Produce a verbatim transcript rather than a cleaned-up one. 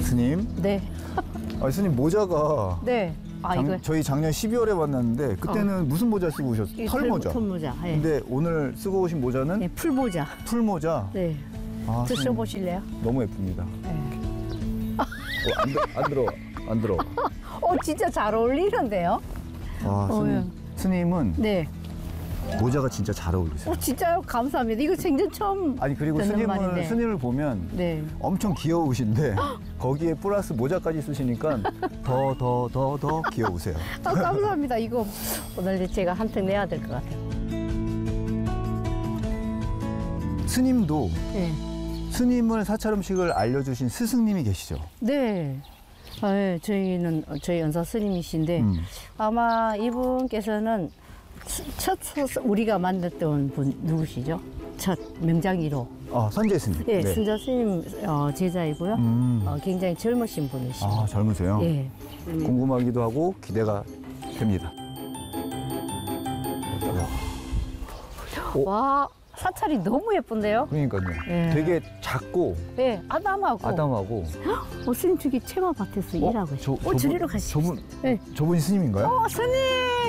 스님. 네. 아, 스님 모자가 네. 아, 작, 이거. 저희 작년 십이월에 만났는데 그때는 어. 무슨 모자 쓰고 오셨어요? 이 털모자. 털모자. 예. 근데 오늘 쓰고 오신 모자는 네, 풀모자. 풀모자. 네. 아, 스님, 드셔보실래요? 너무 예쁩니다. 네. 어, 안, 들, 안 들어. 안 들어. 어, 진짜 잘 어울리는데요? 아, 스님, 어, 스님은 네. 모자가 진짜 잘 어울리세요. 어, 진짜요? 감사합니다. 이거 생전 처음. 아니 그리고 듣는 스님을 말인데. 스님을 보면 네. 엄청 귀여우신데 거기에 플러스 모자까지 쓰시니까 더 더 더 더 귀여우세요. 아, 감사합니다. 이거 오늘 제가 한턱 내야 될 것 같아요. 스님도 네. 스님을 사찰 음식을 알려주신 스승님이 계시죠? 네. 아, 예, 저희는 저희 연사 스님이신데 음. 아마 이분께서는 스- 첫 스- 우리가 만났던 분 누구시죠? 첫 명장이로. 아 선재 스님. 예, 순자 스님 어, 제자이고요. 음. 어, 굉장히 젊으신 분이시죠. 아 젊으세요? 예. 궁금하기도 하고 기대가 됩니다. 와, 사찰이 너무 예쁜데요? 그러니까요. 예. 되게 작고 예, 아담하고. 아담하고. 어, 스님 저기 체마밭에서 일하고 저, 있어요. 어, 저리로 가시죠. 저분 네. 저분이 스님인가요? 어, 스님!